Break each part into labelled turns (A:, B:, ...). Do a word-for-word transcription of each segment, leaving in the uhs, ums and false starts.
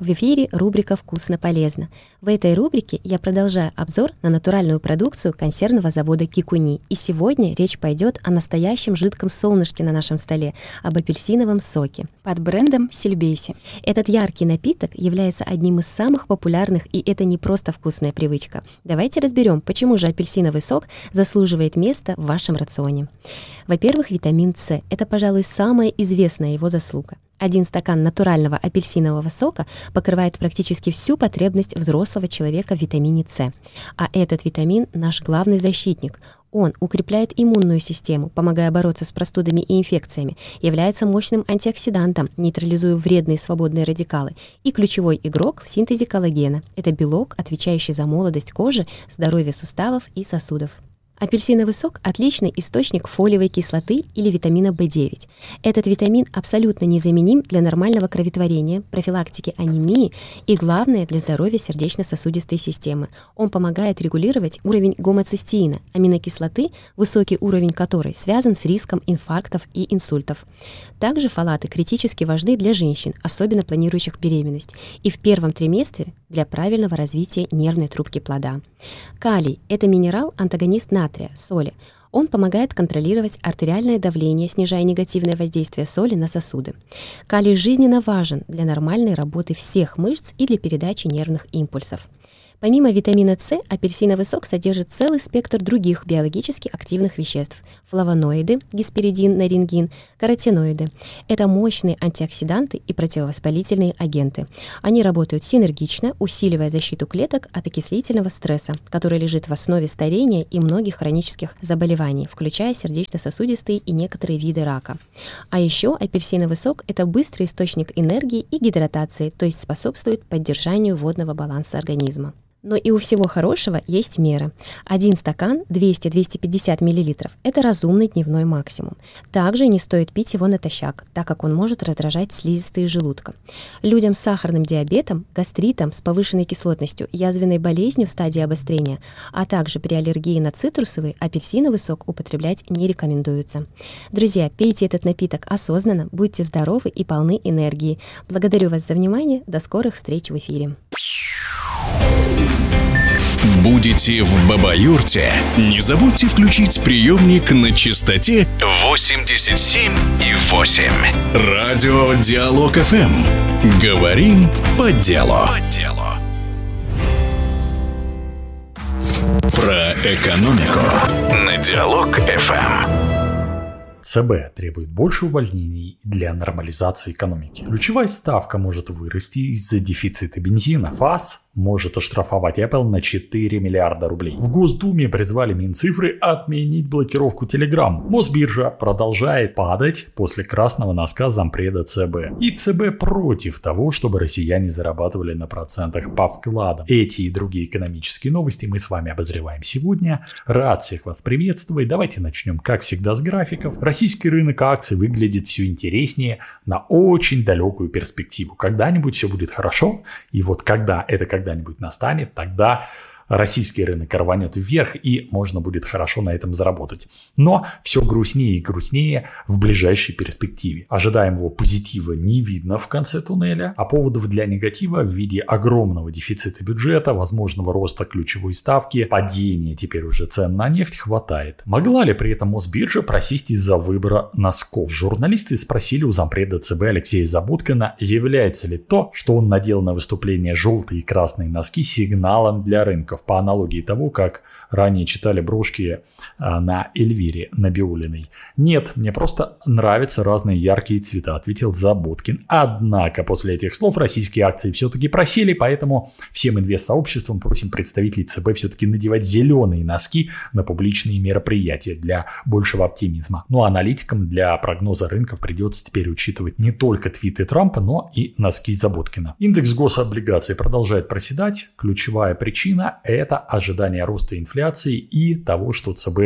A: В эфире рубрика «Вкусно-полезно». В этой рубрике я продолжаю обзор на натуральную продукцию консервного завода Кикуни. И сегодня речь пойдет о настоящем жидком солнышке на нашем столе, об апельсиновом соке под брендом Сильбеси. Этот яркий напиток является одним из самых популярных, и это не просто вкусная привычка. Давайте разберем, почему же апельсиновый сок заслуживает места в вашем рационе. Во-первых, витамин С. Это, пожалуй, самая известная его заслуга. Один стакан натурального апельсинового сока покрывает практически всю потребность взрослого человека в витамине С. А этот витамин – наш главный защитник. Он укрепляет иммунную систему, помогая бороться с простудами и инфекциями, является мощным антиоксидантом, нейтрализуя вредные свободные радикалы, и ключевой игрок в синтезе коллагена. Это белок, отвечающий за молодость кожи, здоровье суставов и сосудов. Апельсиновый сок – отличный источник фолиевой кислоты или витамина В девять. Этот витамин абсолютно незаменим для нормального кроветворения, профилактики анемии и, главное, для здоровья сердечно-сосудистой системы. Он помогает регулировать уровень гомоцистеина, аминокислоты, высокий уровень которой связан с риском инфарктов и инсультов. Также фолаты критически важны для женщин, особенно планирующих беременность, и в первом триместре для правильного развития нервной трубки плода. Калий – это минерал-антагонист натрия, соли. Он помогает контролировать артериальное давление, снижая негативное воздействие соли на сосуды. Калий жизненно важен для нормальной работы всех мышц и для передачи нервных импульсов. Помимо витамина С, апельсиновый сок содержит целый спектр других биологически активных веществ – флавоноиды, гесперидин, нарингин, каротиноиды. Это мощные антиоксиданты и противовоспалительные агенты. Они работают синергично, усиливая защиту клеток от окислительного стресса, который лежит в основе старения и многих хронических заболеваний, включая сердечно-сосудистые и некоторые виды рака. А еще апельсиновый сок – это быстрый источник энергии и гидратации, то есть способствует поддержанию водного баланса организма. Но и у всего хорошего есть мера. Один стакан двести - двести пятьдесят миллилитров – это разумный дневной максимум. Также не стоит пить его натощак, так как он может раздражать слизистые желудка. Людям с сахарным диабетом, гастритом, с повышенной кислотностью, язвенной болезнью в стадии обострения, а также при аллергии на цитрусовый, апельсиновый сок употреблять не рекомендуется. Друзья, пейте этот напиток осознанно, будьте здоровы и полны энергии. Благодарю вас за внимание. До скорых встреч в эфире.
B: Будете в Бабаюрте? Не забудьте включить приемник на частоте восемьдесят семь и восемь. Радио Диалог эф эм. Говорим по делу. По делу. Про экономику на Диалог эф эм.
C: ЦБ требует больше увольнений для нормализации экономики. Ключевая ставка может вырасти из-за дефицита бензина. ФАС может оштрафовать Apple на четыре миллиарда рублей. В Госдуме призвали Минцифры отменить блокировку Telegram. Мосбиржа продолжает падать после красного носка зампреда ЦБ. И ЦБ против того, чтобы россияне зарабатывали на процентах по вкладам. Эти и другие экономические новости мы с вами обозреваем сегодня. Рад всех вас приветствовать. Давайте начнем, как всегда, с графиков. Российский рынок акций выглядит все интереснее на очень далекую перспективу. Когда-нибудь все будет хорошо, и вот когда это когда-нибудь настанет, тогда российский рынок рванет вверх, и можно будет хорошо на этом заработать. Но все грустнее и грустнее в ближайшей перспективе. Ожидаемого позитива не видно в конце туннеля, а поводов для негатива в виде огромного дефицита бюджета, возможного роста ключевой ставки, падения теперь уже цен на нефть хватает. Могла ли при этом Мосбиржа просесть из-за выбора носков? Журналисты спросили у зампреда ЦБ Алексея Забудкина, является ли то, что он надел на выступление желтые и красные носки, сигналом для рынков. По аналогии того, как ранее читали брошки на Эльвире Набиуллиной. Нет, мне просто нравятся разные яркие цвета, ответил Забудкин. Однако после этих слов российские акции все-таки просели, поэтому всем инвестсообществом просим представителей ЦБ все-таки надевать зеленые носки на публичные мероприятия для большего оптимизма. Ну а аналитикам для прогноза рынков придется теперь учитывать не только твиты Трампа, но и носки Забудкина. Индекс гособлигаций продолжает проседать. Ключевая причина – это ожидание роста инфляции и того, что ЦБ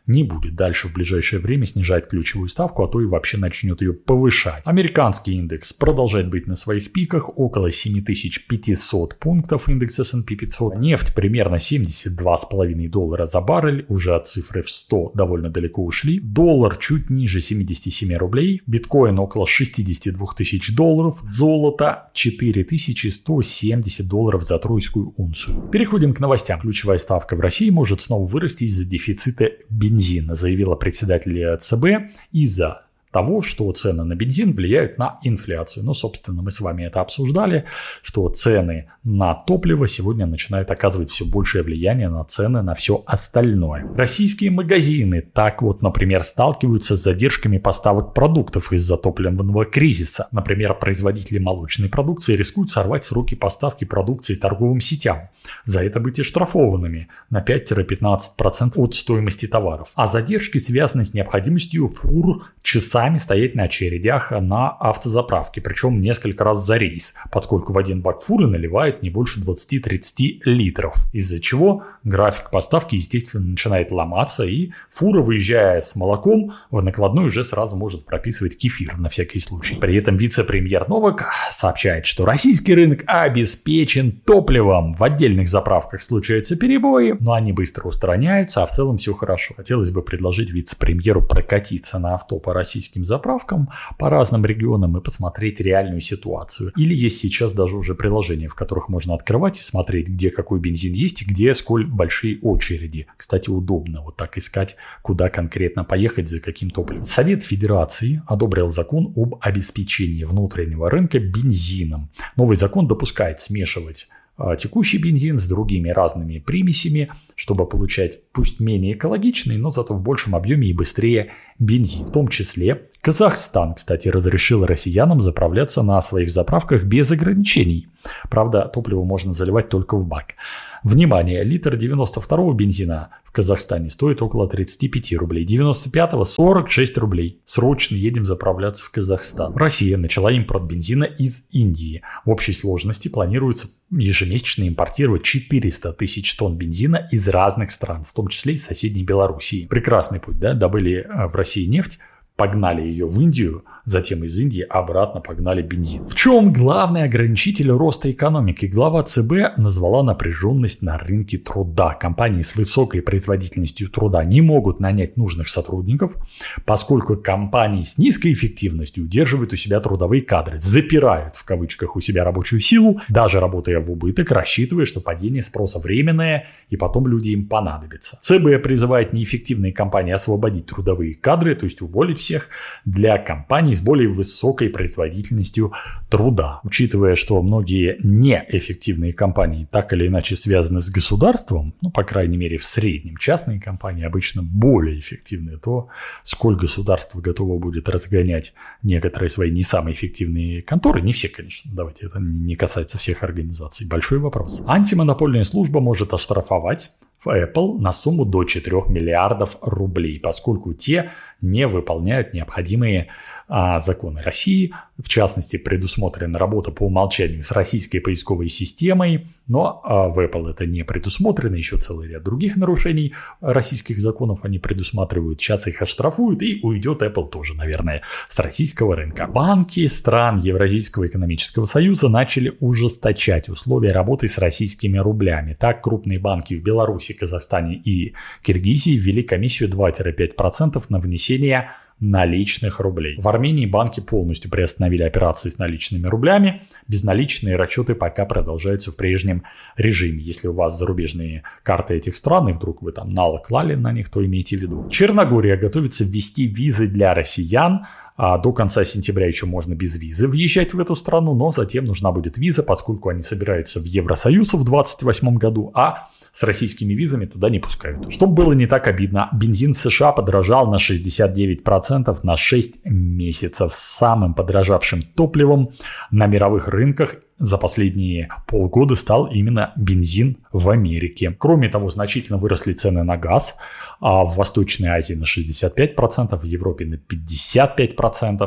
C: не будет дальше в ближайшее время снижать ключевую ставку, а то и вообще начнет ее повышать. Американский индекс продолжает быть на своих пиках, около семь тысяч пятьсот пунктов индекс эс энд пи пятьсот. Нефть примерно семьдесят два с половиной доллара за баррель, уже от цифры в сто довольно далеко ушли. Доллар чуть ниже семидесяти семи рублей, биткоин около шестьдесят два тысяч долларов, золото четыре тысячи сто семьдесят долларов за тройскую унцию. Переходим к новостям. Ключевая ставка в России может снова вырасти из-за дефицита бензина, заявила председатель ЦБ, из-за того, что цены на бензин влияют на инфляцию. Ну, собственно, мы с вами это обсуждали, что цены на топливо сегодня начинают оказывать все большее влияние на цены на все остальное. Российские магазины так вот, например, сталкиваются с задержками поставок продуктов из-за топливного кризиса. Например, производители молочной продукции рискуют сорвать сроки поставки продукции торговым сетям. За это быть оштрафованными на пять-пятнадцать процентов от стоимости товаров. А задержки связаны с необходимостью фур часами стоять на очередях на автозаправке, причем несколько раз за рейс, поскольку в один бак фуры наливают не больше двадцати-тридцати литров, из-за чего график поставки, естественно, начинает ломаться, и фура, выезжая с молоком, в накладной уже сразу может прописывать кефир на всякий случай. При этом вице-премьер Новак сообщает, что российский рынок обеспечен топливом. В отдельных заправках случаются перебои, но они быстро устраняются, а в целом все хорошо. Хотелось бы предложить вице-премьеру прокатиться на авто по российским заправкам по разным регионам и посмотреть реальную ситуацию. Или есть сейчас даже уже приложения, в которых можно открывать и смотреть, где какой бензин есть и где сколь большие очереди. Кстати, удобно вот так искать, куда конкретно поехать, за каким топливом. Совет Федерации одобрил закон об обеспечении внутреннего рынка бензином. Новый закон допускает смешивать текущий бензин с другими разными примесями, чтобы получать пусть менее экологичный, но зато в большем объеме и быстрее бензин. В том числе Казахстан, кстати, разрешил россиянам заправляться на своих заправках без ограничений. Правда, топливо можно заливать только в бак. Внимание, литр девяносто второго бензина в Казахстане стоит около тридцать пять рублей, девяносто пятого сорок шесть рублей. Срочно едем заправляться в Казахстан. Россия начала импорт бензина из Индии. В общей сложности планируется ежемесячно импортировать четыреста тысяч тонн бензина из разных стран, в том числе из соседней Белоруссии. Прекрасный путь, да? Добыли в России нефть, погнали ее в Индию, затем из Индии обратно погнали бензин. В чем главный ограничитель роста экономики? Глава ЦБ назвала напряженность на рынке труда. Компании с высокой производительностью труда не могут нанять нужных сотрудников, поскольку компании с низкой эффективностью удерживают у себя трудовые кадры, запирают в кавычках у себя рабочую силу, даже работая в убыток, рассчитывая, что падение спроса временное и потом люди им понадобятся. ЦБ призывает неэффективные компании освободить трудовые кадры, то есть уволить всех, для компаний с более высокой производительностью труда. Учитывая, что многие неэффективные компании так или иначе связаны с государством, ну, по крайней мере, в среднем частные компании обычно более эффективны, то сколь государство готово будет разгонять некоторые свои не самые эффективные конторы, не все, конечно, давайте, это не касается всех организаций, большой вопрос. Антимонопольная служба может оштрафовать в Apple на сумму до четырёх миллиардов рублей, поскольку те не выполняют необходимые а, законы России. В частности, предусмотрена работа по умолчанию с российской поисковой системой, но а, в Apple это не предусмотрено, еще целый ряд других нарушений российских законов они предусматривают. Сейчас их оштрафуют, и уйдет Apple тоже, наверное, с российского рынка. Банки стран Евразийского экономического союза начали ужесточать условия работы с российскими рублями. Так, крупные банки в Беларуси, Казахстане и Киргизии ввели комиссию два-пять процентов на внесение наличных рублей. В Армении банки полностью приостановили операции с наличными рублями. Безналичные расчеты пока продолжаются в прежнем режиме. Если у вас зарубежные карты этих стран, и вдруг вы там налог клали на них, то имейте в виду. Черногория готовится ввести визы для россиян. А до конца сентября еще можно без визы въезжать в эту страну, но затем нужна будет виза, поскольку они собираются в Евросоюз в двадцать восьмом году, а с российскими визами туда не пускают. Чтобы было не так обидно, бензин в США подорожал на шестьдесят девять процентов на шесть месяцев. Самым подорожавшим топливом на мировых рынках за последние полгода стал именно бензин в Америке. Кроме того, значительно выросли цены на газ, а в Восточной Азии на шестьдесят пять процентов, в Европе на пятьдесят пять процентов.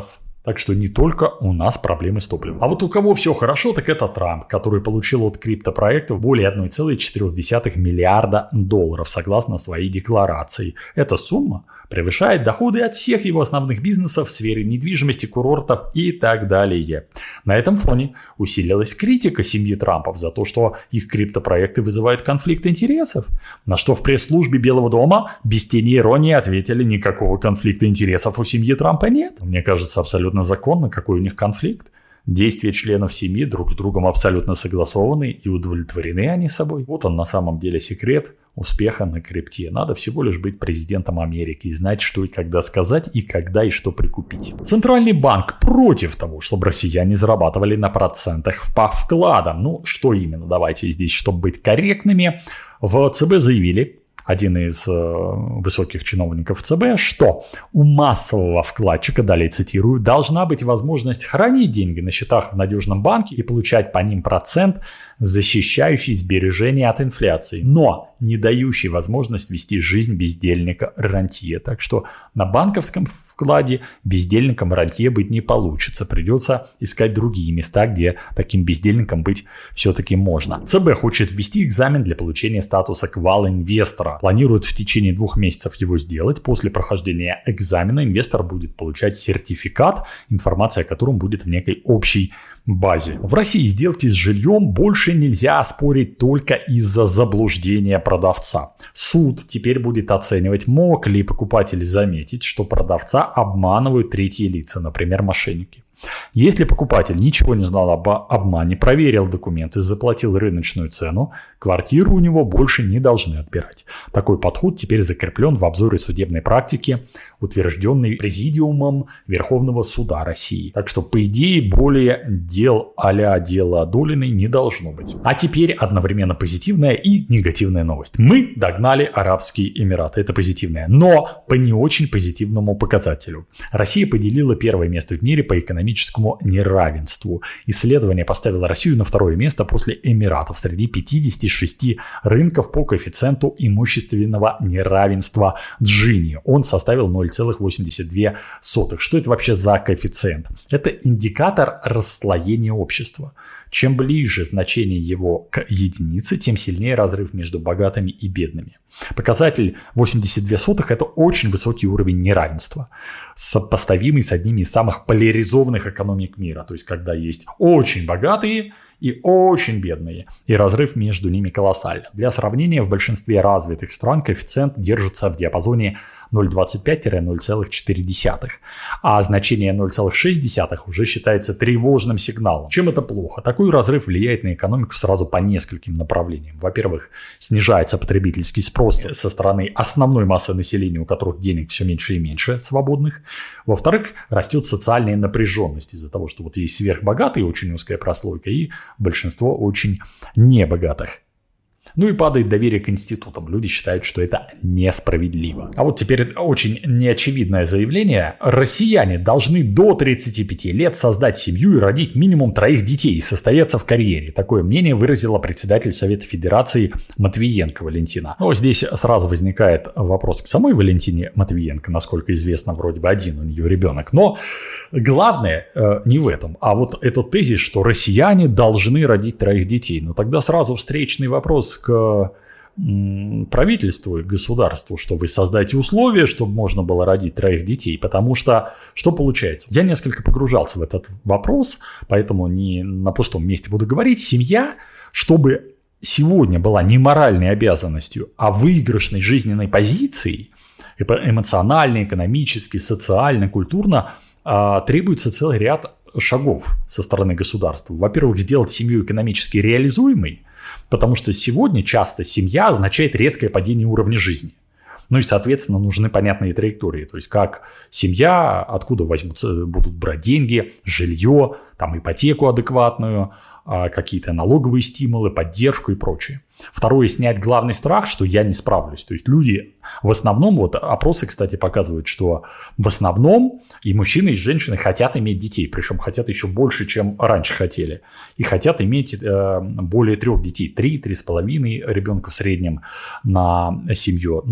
C: Так что не только у нас проблемы с топливом. А вот у кого все хорошо, так это Трамп, который получил от криптопроектов более одна целая четыре десятых миллиарда долларов, согласно своей декларации. Эта сумма превышает доходы от всех его основных бизнесов в сфере недвижимости, курортов и так далее. На этом фоне усилилась критика семьи Трампов за то, что их криптопроекты вызывают конфликт интересов. На что в пресс-службе Белого дома без тени иронии ответили: никакого конфликта интересов у семьи Трампа нет. Мне кажется, абсолютно законно, какой у них конфликт. Действия членов семьи друг с другом абсолютно согласованы и удовлетворены они собой. Вот он на самом деле секрет успеха на крипте. Надо всего лишь быть президентом Америки и знать, что и когда сказать, и когда и что прикупить. Центральный банк против того, чтобы россияне зарабатывали на процентах по вкладам. Ну, что именно? Давайте здесь, чтобы быть корректными. В ЦБ заявили, один из э, высоких чиновников ЦБ, что у массового вкладчика, далее цитирую, должна быть возможность хранить деньги на счетах в надежном банке и получать по ним процент, защищающий сбережения от инфляции, но не дающий возможность вести жизнь бездельника-рантье. Так что на банковском вкладе бездельником рантье быть не получится. Придется искать другие места, где таким бездельником быть все-таки можно. ЦБ хочет ввести экзамен для получения статуса квал-инвестора. Планирует в течение двух месяцев его сделать. После прохождения экзамена инвестор будет получать сертификат, информация о котором будет в некой общей базе. В России сделки с жильем больше нельзя оспорить только из-за заблуждения продавца. Суд теперь будет оценивать, мог ли покупатель заметить, что продавца обманывают третьи лица, например, мошенники. Если покупатель ничего не знал об обмане, проверил документы, заплатил рыночную цену, квартиру у него больше не должны отбирать. Такой подход теперь закреплен в обзоре судебной практики, утвержденной Президиумом Верховного суда России. Так что, по идее, более дел а-ля дело Долиной не должно быть. А теперь одновременно позитивная и негативная новость. Мы догнали Арабские Эмираты. Это позитивная, но по не очень позитивному показателю. Россия поделила первое место в мире по экономическому неравенству. Исследование поставило Россию на второе место после Эмиратов среди пятидесяти шести рынков по коэффициенту имущественного неравенства Джини. Он составил ноль целых восемьдесят две сотых. Что это вообще за коэффициент? Это индикатор расслоения общества. Чем ближе значение его к единице, тем сильнее разрыв между богатыми и бедными. Показатель восемьдесят две сотых – это очень высокий уровень неравенства, сопоставимый с одними из самых поляризованных экономик мира. То есть, когда есть очень богатые и очень бедные, и разрыв между ними колоссальный. Для сравнения, в большинстве развитых стран коэффициент держится в диапазоне ноль целых двадцать пять - ноль целых четыре десятых, а значение ноль целых шесть десятых уже считается тревожным сигналом. Чем это плохо? Такой разрыв влияет на экономику сразу по нескольким направлениям. Во-первых, снижается потребительский спрос со стороны основной массы населения, у которых денег все меньше и меньше свободных. Во-вторых, растет социальная напряженность из-за того, что вот есть сверхбогатые, очень узкая прослойка, и большинство очень небогатых. Ну и падает доверие к институтам. Люди считают, что это несправедливо. А вот теперь очень неочевидное заявление. Россияне должны до тридцати пяти лет создать семью и родить минимум троих детей и состояться в карьере. Такое мнение выразила председатель Совета Федерации Матвиенко Валентина. Но здесь сразу возникает вопрос к самой Валентине Матвиенко. Насколько известно, вроде бы один у нее ребенок. Но главное э, не в этом, а вот этот тезис, что россияне должны родить троих детей. Но тогда сразу встречный вопрос к правительству и государству, что вы создаете условия, чтобы можно было родить троих детей, потому что что получается? Я несколько погружался в этот вопрос, поэтому не на пустом месте буду говорить. Семья, чтобы сегодня была не моральной обязанностью, а выигрышной жизненной позицией, эмоционально, экономически, социально, культурно, требуется целый ряд шагов со стороны государства. Во-первых, сделать семью экономически реализуемой, потому что сегодня часто семья означает резкое падение уровня жизни. Ну и, соответственно, нужны понятные траектории. То есть, как семья, откуда возьмутся, будут брать деньги, жилье, там, ипотеку адекватную, какие-то налоговые стимулы, поддержку и прочее. Второе, снять главный страх, что я не справлюсь. То есть люди в основном, вот опросы, кстати, показывают, что в основном и мужчины, и женщины хотят иметь детей, причем хотят еще больше, чем раньше хотели. И хотят иметь э, более трех детей, три, три с половиной ребенка в среднем на семью, ну там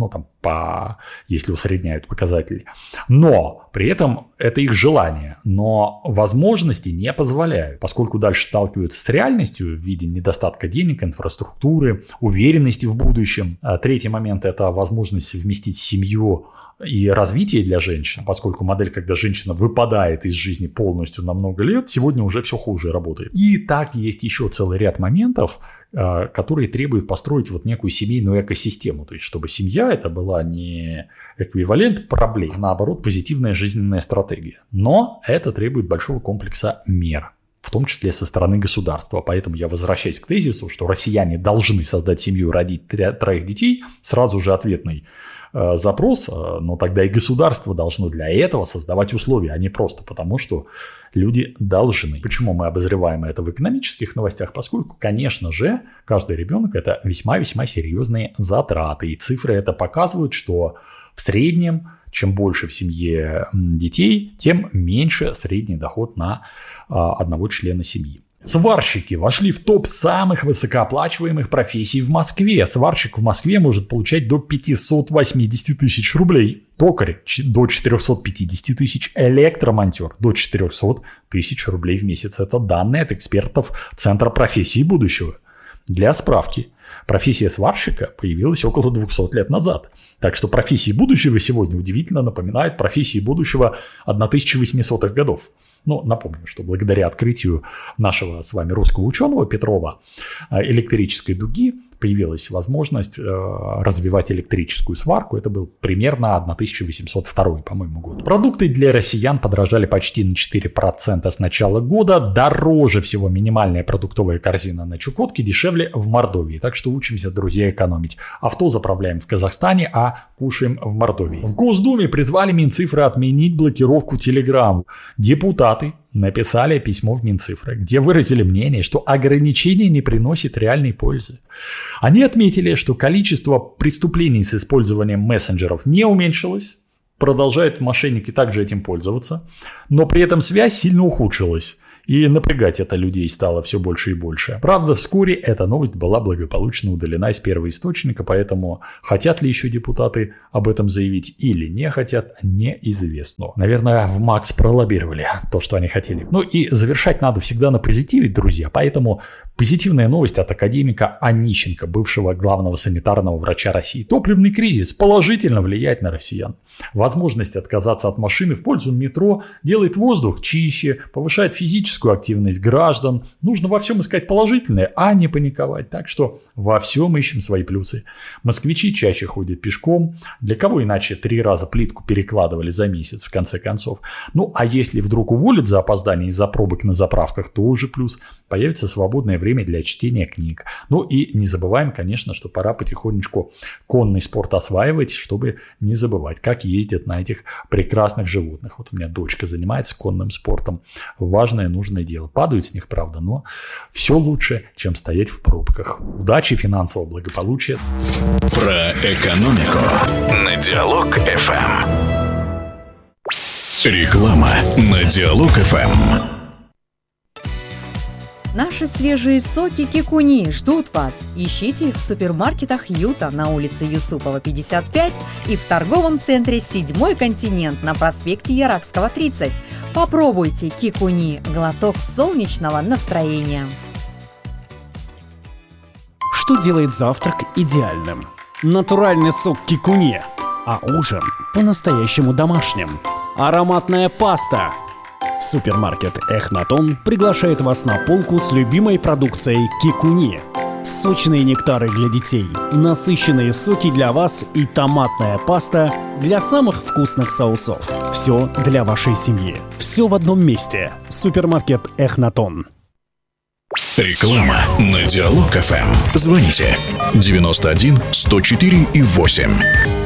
C: по, если усредняют показатели. Но при этом это их желание. Но возможности не позволяют, поскольку дальше сталкиваются с реальностью в виде недостатка денег, инфраструктуры, уверенности в будущем. А третий момент – это возможность совместить семью и развитие для женщин, поскольку модель, когда женщина выпадает из жизни полностью на много лет, сегодня уже все хуже работает. И так есть еще целый ряд моментов, которые требуют построить вот некую семейную экосистему, то есть чтобы семья это была не эквивалент проблем, а наоборот позитивная жизненная стратегия. Но это требует большого комплекса мер, в том числе со стороны государства. Поэтому я возвращаюсь к тезису, что россияне должны создать семью, родить троих детей, сразу же ответный запрос, но тогда и государство должно для этого создавать условия, а не просто потому, что люди должны. Почему мы обозреваем это в экономических новостях? Поскольку, конечно же, каждый ребенок – это весьма-весьма серьезные затраты. И цифры это показывают, что в среднем, чем больше в семье детей, тем меньше средний доход на одного члена семьи. Сварщики вошли в топ самых высокооплачиваемых профессий в Москве. Сварщик в Москве может получать до пятьсот восемьдесят тысяч рублей. Токарь до четыреста пятьдесят тысяч. Электромонтер до четыреста тысяч рублей в месяц. Это данные от экспертов Центра профессий будущего. Для справки, профессия сварщика появилась около двухсот лет назад. Так что профессии будущего сегодня удивительно напоминают профессии будущего тысяча восьмисотых годов. Но напомню, что благодаря открытию нашего с вами русского ученого Петрова электрической дуги появилась возможность развивать электрическую сварку. Это был примерно тысяча восемьсот второй, по-моему, год. Продукты для россиян подорожали почти на четыре процента с начала года. Дороже всего минимальная продуктовая корзина на Чукотке, дешевле в Мордовии. Так что учимся, друзья, экономить. Авто заправляем в Казахстане, а кушаем в Мордовии. В Госдуме призвали Минцифры отменить блокировку Telegram. Депутаты написали письмо в Минцифры, где выразили мнение, что ограничение не приносит реальной пользы. Они отметили, что количество преступлений с использованием мессенджеров не уменьшилось, продолжают мошенники также этим пользоваться, но при этом связь сильно ухудшилась. И напрягать это людей стало все больше и больше. Правда, вскоре эта новость была благополучно удалена из первоисточника, поэтому хотят ли еще депутаты об этом заявить или не хотят, неизвестно. Наверное, в МАКС пролоббировали то, что они хотели. Ну и завершать надо всегда на позитиве, друзья, поэтому позитивная новость от академика Онищенко, бывшего главного санитарного врача России. Топливный кризис положительно влияет на россиян. Возможность отказаться от машины в пользу метро делает воздух чище, повышает физическую активность граждан. Нужно во всем искать положительное, а не паниковать. Так что во всем ищем свои плюсы. Москвичи чаще ходят пешком. Для кого иначе три раза плитку перекладывали за месяц, в конце концов. Ну, а если вдруг уволят за опоздание из-за пробок на заправках, тоже плюс. Появится свободное время для чтения книг. Ну и не забываем, конечно, что пора потихонечку конный спорт осваивать, чтобы не забывать, как ездят на этих прекрасных животных. Вот у меня дочка занимается конным спортом. Важное, нужное дело. Падают с них, правда, но все лучше, чем стоять в пробках. Удачи, финансового благополучия.
B: Про экономику на Диалог эф эм. Реклама на Диалог эф эм.
D: Наши свежие соки Кикуни ждут вас. Ищите их в супермаркетах Юта на улице Юсупова, пятьдесят пять и в торговом центре «Седьмой континент» на проспекте Яракского, тридцать. Попробуйте Кикуни – глоток солнечного настроения.
E: Что делает завтрак идеальным? Натуральный сок Кикуни, а ужин по-настоящему домашним. Ароматная паста. Супермаркет Эхнатон приглашает вас на полку с любимой продукцией Кикуни. Сочные нектары для детей, насыщенные соки для вас и томатная паста для самых вкусных соусов. Все для вашей семьи. Все в одном месте. Супермаркет Эхнатон.
B: Реклама на Диалог эф эм. Звоните девяносто один сто четыре и восемь.